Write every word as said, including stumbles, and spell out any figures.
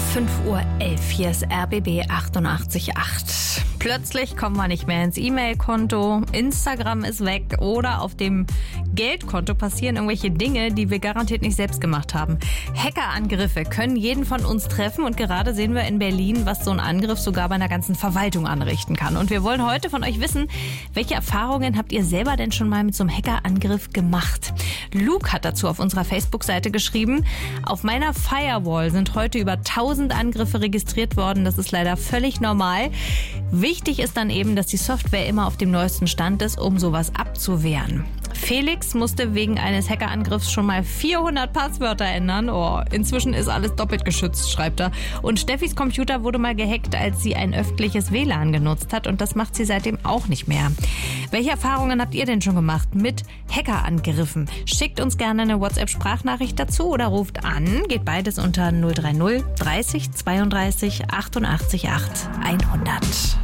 fünf Uhr elf, hier ist R B B achtundachtzig Komma acht. Plötzlich kommen wir nicht mehr ins E-Mail-Konto, Instagram ist weg oder auf dem Geldkonto passieren irgendwelche Dinge, die wir garantiert nicht selbst gemacht haben. Hackerangriffe können jeden von uns treffen und gerade sehen wir in Berlin, was so ein Angriff sogar bei einer ganzen Verwaltung anrichten kann. Und wir wollen heute von euch wissen, welche Erfahrungen habt ihr selber denn schon mal mit so einem Hackerangriff gemacht? Luke hat dazu auf unserer Facebook-Seite geschrieben, auf meiner Firewall sind heute über tausend Angriffe registriert worden. Das ist leider völlig normal. Wichtig ist dann eben, dass die Software immer auf dem neuesten Stand ist, um sowas abzuwehren. Felix musste wegen eines Hackerangriffs schon mal vierhundert Passwörter ändern. Oh, inzwischen ist alles doppelt geschützt, schreibt er. Und Steffis Computer wurde mal gehackt, als sie ein öffentliches W L A N genutzt hat. Und das macht sie seitdem auch nicht mehr. Welche Erfahrungen habt ihr denn schon gemacht mit Hackerangriffen? Schickt uns gerne eine WhatsApp-Sprachnachricht dazu oder ruft an. Geht beides unter null drei null dreißig zweiunddreißig achtundachtzig acht hundert.